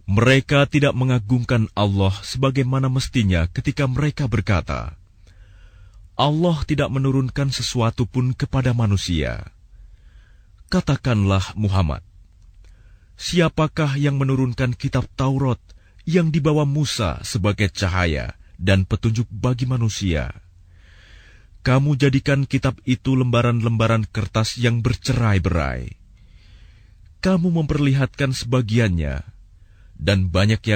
Mereka tidak mengagungkan Allah sebagaimana mestinya ketika mereka berkata, Allah tidak menurunkan sesuatu pun kepada manusia. Katakanlah Muhammad, siapakah yang menurunkan kitab Taurat yang dibawa Musa sebagai cahaya dan petunjuk bagi manusia? Kamu jadikan kitab itu lembaran-lembaran kertas yang bercerai-berai. Kamu memperlihatkan sebagiannya, dan banyak yang